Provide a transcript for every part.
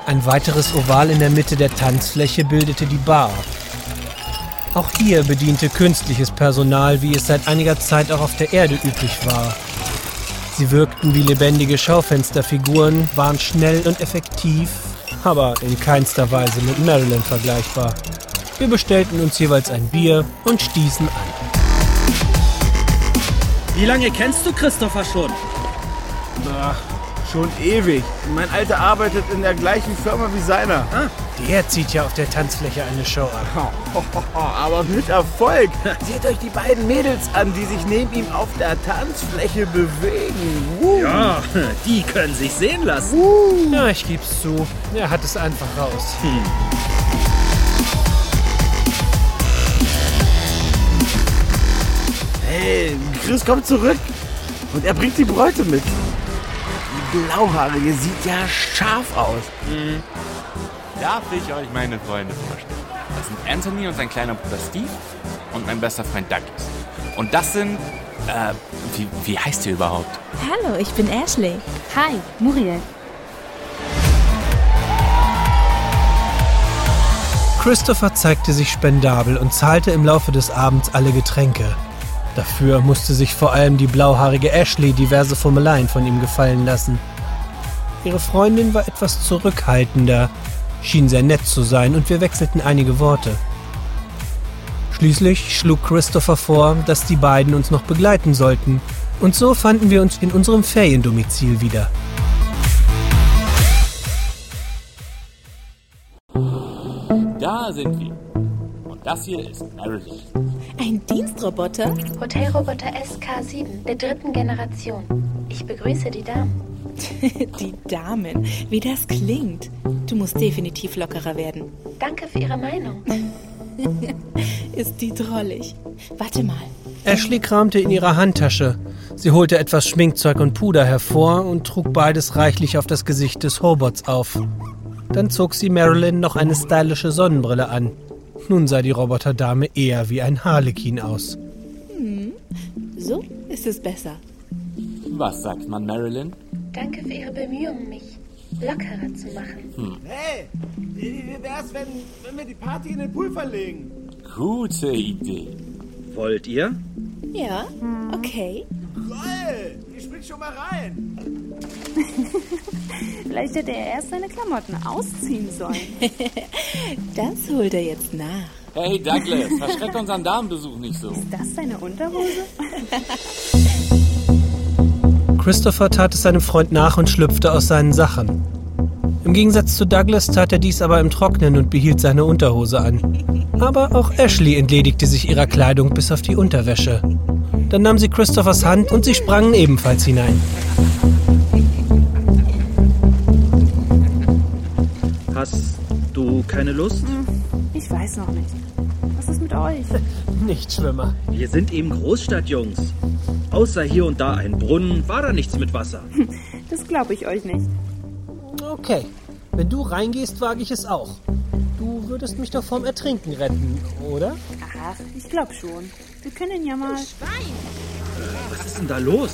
Ein weiteres Oval in der Mitte der Tanzfläche bildete die Bar. Auch hier bediente künstliches Personal, wie es seit einiger Zeit auch auf der Erde üblich war. Sie wirkten wie lebendige Schaufensterfiguren, waren schnell und effektiv, aber in keinster Weise mit Marilyn vergleichbar. Wir bestellten uns jeweils ein Bier und stießen an. Wie lange kennst du Christopher schon? Ach, schon ewig. Mein Alter arbeitet in der gleichen Firma wie seiner. Der zieht ja auf der Tanzfläche eine Show ab. Aber mit Erfolg. Seht euch die beiden Mädels an, die sich neben ihm auf der Tanzfläche bewegen. Ja, die können sich sehen lassen. Ja, ich geb's zu. Er hat es einfach raus. Hey, Chris kommt zurück. Und er bringt die Bräute mit. Die Blauhaarige sieht ja scharf aus. Darf ich euch meine Freunde vorstellen? Das sind Anthony und sein kleiner Bruder Steve und mein bester Freund Douglas. Und das sind, wie heißt ihr überhaupt? Hallo, ich bin Ashley. Hi, Muriel. Christopher zeigte sich spendabel und zahlte im Laufe des Abends alle Getränke. Dafür musste sich vor allem die blauhaarige Ashley diverse Fummeleien von ihm gefallen lassen. Ihre Freundin war etwas zurückhaltender, schien sehr nett zu sein und wir wechselten einige Worte. Schließlich schlug Christopher vor, dass die beiden uns noch begleiten sollten, und so fanden wir uns in unserem Feriendomizil wieder. Da sind wir. Und das hier ist Marilyn. Ein Dienstroboter? Hotelroboter SK7 der 3. Generation. Ich begrüße die Damen. Die Damen, wie das klingt. Du musst definitiv lockerer werden. Danke für Ihre Meinung. Ist die drollig. Warte mal. Ashley kramte in ihrer Handtasche. Sie holte etwas Schminkzeug und Puder hervor und trug beides reichlich auf das Gesicht des Robots auf. Dann zog sie Marilyn noch eine stylische Sonnenbrille an. Nun sah die Roboterdame eher wie ein Harlekin aus. So ist es besser. Was sagt man, Marilyn? Danke für Ihre Bemühungen, mich lockerer zu machen. Hey, wie wär's, wenn wir die Party in den Pool verlegen? Gute Idee. Wollt ihr? Ja, okay. Toll, ich spring schon mal rein. Vielleicht hätte er erst seine Klamotten ausziehen sollen. Das holt er jetzt nach. Hey Douglas, verschreck unseren Damenbesuch nicht so. Ist das seine Unterhose? Christopher tat es seinem Freund nach und schlüpfte aus seinen Sachen. Im Gegensatz zu Douglas tat er dies aber im Trocknen und behielt seine Unterhose an. Aber auch Ashley entledigte sich ihrer Kleidung bis auf die Unterwäsche. Dann nahm sie Christophers Hand und sie sprangen ebenfalls hinein. Hast du keine Lust? Ich weiß noch nicht. Was ist mit euch? Nichtschwimmer. Wir sind eben Großstadtjungs. Außer hier und da ein Brunnen war da nichts mit Wasser. Das glaube ich euch nicht. Okay, wenn du reingehst, wage ich es auch. Du würdest mich doch vorm Ertrinken retten, oder? Ach, ich glaube schon. Wir können ja mal... Was ist denn da los?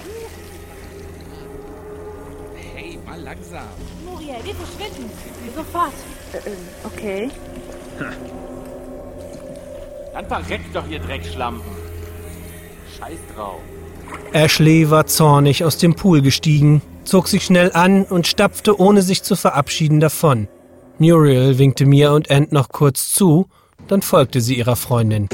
Hey, mal langsam. Muriel, wir verschwinden. Sofort. Okay. Dann verreckt doch, ihr Dreckschlampen. Scheiß drauf. Ashley war zornig aus dem Pool gestiegen, zog sich schnell an und stapfte, ohne sich zu verabschieden, davon. Muriel winkte mir und Ant noch kurz zu, dann folgte sie ihrer Freundin.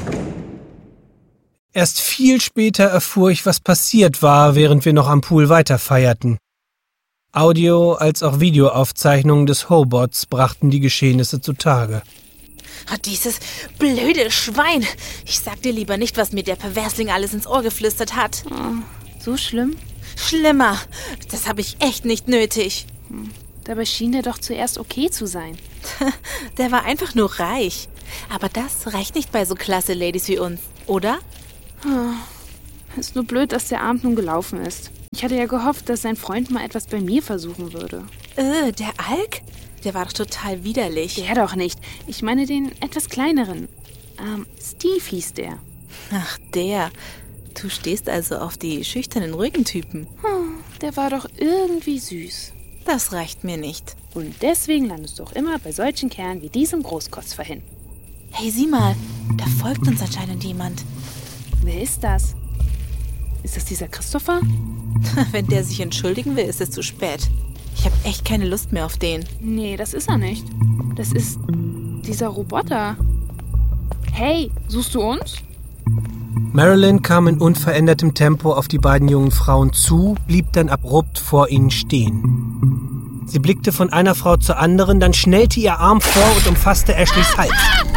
Erst viel später erfuhr ich, was passiert war, während wir noch am Pool weiterfeierten. Audio- als auch Videoaufzeichnungen des Hobots brachten die Geschehnisse zutage. Oh, dieses blöde Schwein. Ich sag dir lieber nicht, was mir der Perversling alles ins Ohr geflüstert hat. So schlimm? Schlimmer. Das habe ich echt nicht nötig. Dabei schien der doch zuerst okay zu sein. Der war einfach nur reich. Aber das reicht nicht bei so klasse Ladies wie uns, oder? Ist nur blöd, dass der Abend nun gelaufen ist. Ich hatte ja gehofft, dass sein Freund mal etwas bei mir versuchen würde. Der Alk? Der war doch total widerlich. Der doch nicht. Ich meine den etwas kleineren. Steve hieß der. Ach, der. Du stehst also auf die schüchternen, ruhigen Typen. Der war doch irgendwie süß. Das reicht mir nicht. Und deswegen landest du auch immer bei solchen Kerlen wie diesem Großkotz hin. Hey, sieh mal, da folgt uns anscheinend jemand. Wer ist das? Ist das dieser Christopher? Wenn der sich entschuldigen will, ist es zu spät. Ich habe echt keine Lust mehr auf den. Nee, das ist er nicht. Das ist dieser Roboter. Hey, suchst du uns? Marilyn kam in unverändertem Tempo auf die beiden jungen Frauen zu, blieb dann abrupt vor ihnen stehen. Sie blickte von einer Frau zur anderen, dann schnellte ihr Arm vor und umfasste Ashleys Hals.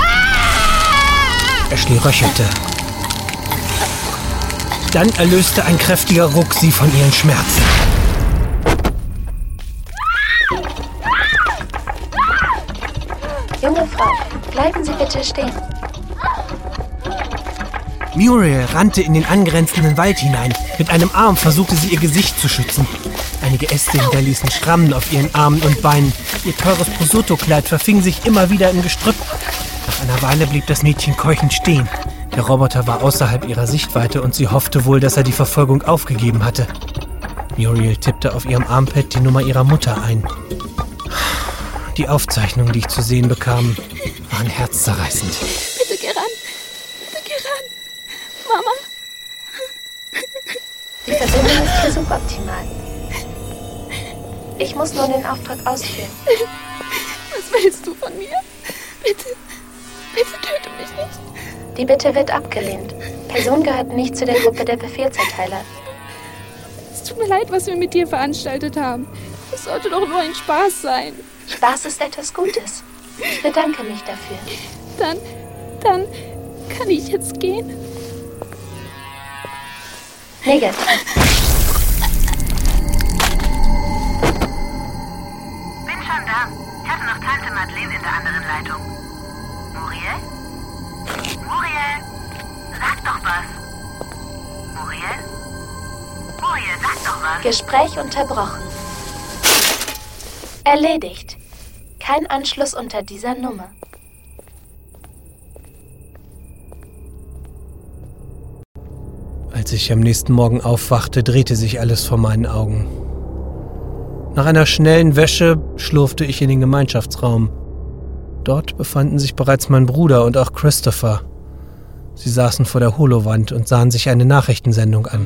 Ashley röchelte. Dann erlöste ein kräftiger Ruck sie von ihren Schmerzen. Junge Frau, bleiben Sie bitte stehen. Muriel rannte in den angrenzenden Wald hinein. Mit einem Arm versuchte sie ihr Gesicht zu schützen. Einige Äste hinterließen Schrammen auf ihren Armen und Beinen. Ihr teures Prosciutto-Kleid verfing sich immer wieder im Gestrüpp. Nach einer Weile blieb das Mädchen keuchend stehen. Der Roboter war außerhalb ihrer Sichtweite und sie hoffte wohl, dass er die Verfolgung aufgegeben hatte. Muriel tippte auf ihrem Armpad die Nummer ihrer Mutter ein. Die Aufzeichnungen, die ich zu sehen bekam, waren herzzerreißend. Bitte geh ran. Bitte geh ran. Mama. Die Verbindung ist hier suboptimal. Ich muss nur den Auftrag ausführen. Was willst du von mir? Bitte. Bitte töte mich nicht. Die Bitte wird abgelehnt. Person gehört nicht zu der Gruppe der Befehlserteiler. Es tut mir leid, was wir mit dir veranstaltet haben. Es sollte doch nur ein Spaß sein. Spaß ist etwas Gutes. Ich bedanke mich dafür. Dann kann ich jetzt gehen? Negativ. Bin schon da. Ich hatte noch Tante Madeleine in der anderen Leitung. Muriel? Muriel? Sag doch was. Muriel? Muriel, sag doch was. Gespräch unterbrochen. Erledigt. Kein Anschluss unter dieser Nummer. Als ich am nächsten Morgen aufwachte, drehte sich alles vor meinen Augen. Nach einer schnellen Wäsche schlurfte ich in den Gemeinschaftsraum. Dort befanden sich bereits mein Bruder und auch Christopher. Sie saßen vor der Holowand und sahen sich eine Nachrichtensendung an.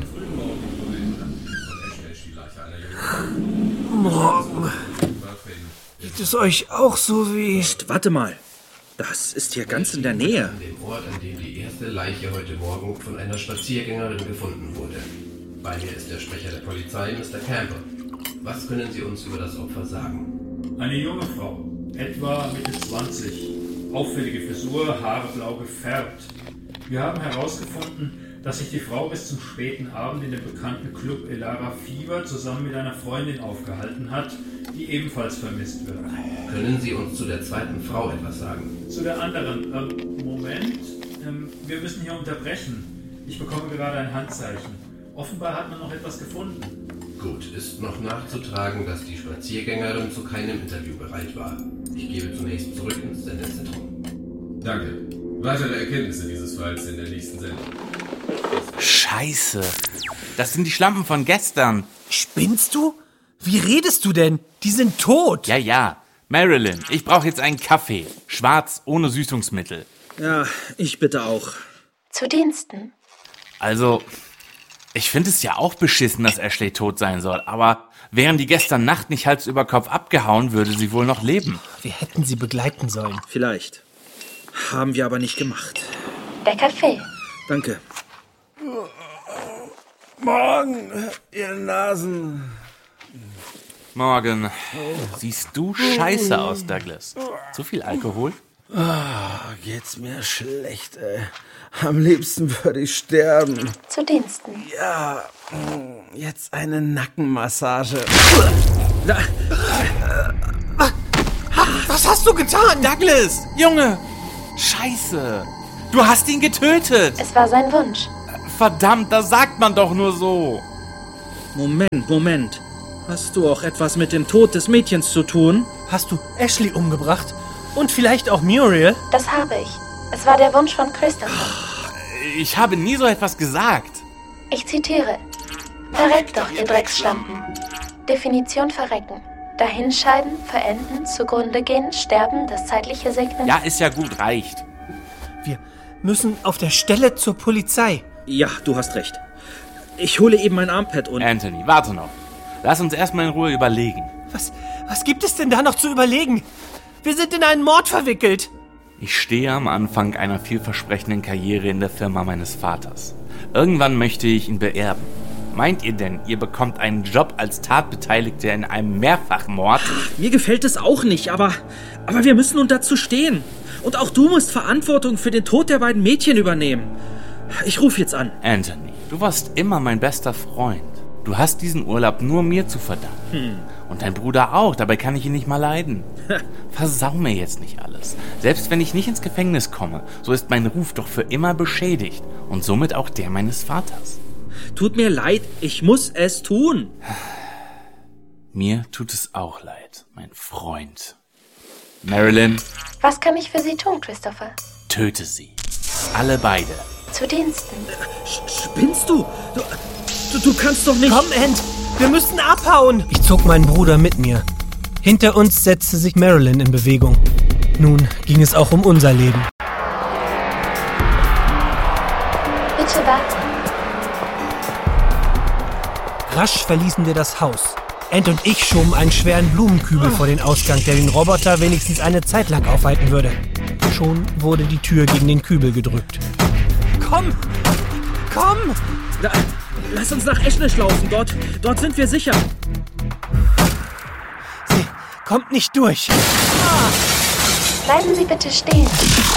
Morgen. Geht es euch auch so wie... Psst, warte mal. Das ist hier ganz in der Nähe. An dem Ort, an dem die erste Leiche heute Morgen von einer Spaziergängerin gefunden wurde. Bei mir ist der Sprecher der Polizei, Mr. Campbell. Was können Sie uns über das Opfer sagen? Eine junge Frau, etwa Mitte 20. Auffällige Frisur, Haare blau gefärbt. Wir haben herausgefunden, dass sich die Frau bis zum späten Abend in dem bekannten Club Elara Fever zusammen mit einer Freundin aufgehalten hat, die ebenfalls vermisst wird. Können Sie uns zu der zweiten Frau etwas sagen? Zu der anderen, Moment, wir müssen hier unterbrechen. Ich bekomme gerade ein Handzeichen. Offenbar hat man noch etwas gefunden. Gut, ist noch nachzutragen, dass die Spaziergängerin zu keinem Interview bereit war. Ich gebe zunächst zurück ins Sendezentrum. Danke. Weitere Erkenntnisse dieses Falls in der nächsten Sendung. Scheiße. Das sind die Schlampen von gestern. Spinnst du? Wie redest du denn? Die sind tot. Ja. Marilyn, ich brauche jetzt einen Kaffee. Schwarz, ohne Süßungsmittel. Ja, ich bitte auch. Zu Diensten. Also, ich finde es ja auch beschissen, dass Ashley tot sein soll. Aber wären die gestern Nacht nicht Hals über Kopf abgehauen, würde sie wohl noch leben. Wir hätten sie begleiten sollen. Vielleicht. Haben wir aber nicht gemacht. Der Kaffee. Danke. Morgen, ihr Nasen. Morgen. Siehst du scheiße aus, Douglas. Zu viel Alkohol? Geht's mir schlecht, ey. Am liebsten würde ich sterben. Zu Diensten. Ja, jetzt eine Nackenmassage. Was hast du getan? Douglas, Junge! Scheiße! Du hast ihn getötet! Es war sein Wunsch. Verdammt, das sagt man doch nur so. Moment. Hast du auch etwas mit dem Tod des Mädchens zu tun? Hast du Ashley umgebracht? Und vielleicht auch Muriel? Das habe ich. Es war der Wunsch von Christopher. Ich habe nie so etwas gesagt. Ich zitiere. Verreckt doch, ihr Drecksschlampen. Definition verrecken. Dahinscheiden, verenden, zugrunde gehen, sterben, das Zeitliche segnen. Ja, ist ja gut, reicht. Wir müssen auf der Stelle zur Polizei. Ja, du hast recht. Ich hole eben mein Armpad und... Anthony, warte noch. Lass uns erstmal in Ruhe überlegen. Was gibt es denn da noch zu überlegen? Wir sind in einen Mord verwickelt. Ich stehe am Anfang einer vielversprechenden Karriere in der Firma meines Vaters. Irgendwann möchte ich ihn beerben. Meint ihr denn, ihr bekommt einen Job als Tatbeteiligter in einem Mehrfachmord? Mir gefällt es auch nicht, aber wir müssen nun dazu stehen. Und auch du musst Verantwortung für den Tod der beiden Mädchen übernehmen. Ich rufe jetzt an. Anthony, du warst immer mein bester Freund. Du hast diesen Urlaub nur mir zu verdanken. Und dein Bruder auch, dabei kann ich ihn nicht mal leiden. Versau mir jetzt nicht alles. Selbst wenn ich nicht ins Gefängnis komme, so ist mein Ruf doch für immer beschädigt. Und somit auch der meines Vaters. Tut mir leid, ich muss es tun. Mir tut es auch leid, mein Freund. Marilyn. Was kann ich für Sie tun, Christopher? Töte sie. Alle beide. Zu Diensten. Spinnst du? Du kannst doch nicht... Komm, Ant, wir müssen abhauen. Ich zog meinen Bruder mit mir. Hinter uns setzte sich Marilyn in Bewegung. Nun ging es auch um unser Leben. Bitte warten. Rasch verließen wir das Haus. Ant und ich schoben einen schweren Blumenkübel vor den Ausgang, der den Roboter wenigstens eine Zeit lang aufhalten würde. Schon wurde die Tür gegen den Kübel gedrückt. Komm! Lass uns nach Eschnisch laufen, dort sind wir sicher. Sie kommt nicht durch. Bleiben Sie bitte stehen.